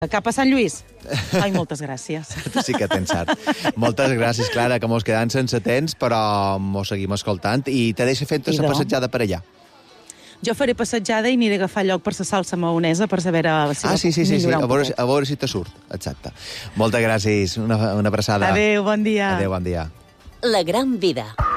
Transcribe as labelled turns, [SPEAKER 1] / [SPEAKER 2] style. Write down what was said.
[SPEAKER 1] Cap a Sant Lluís. Ai, moltes gràcies.
[SPEAKER 2] Sí que tens sort. Moltes gràcies, Clara, que mos quedem sense temps, però mos seguim escoltant i te deixa fent la passejada per allà.
[SPEAKER 1] Jo faré passejada i aniré a agafar lloc per la salsa maonesa per saber si
[SPEAKER 2] sí. A veure si te surt. Exacte. Moltes gràcies. Una abraçada.
[SPEAKER 1] Adéu, bon dia.
[SPEAKER 2] Adéu, bon dia.
[SPEAKER 3] La gran vida.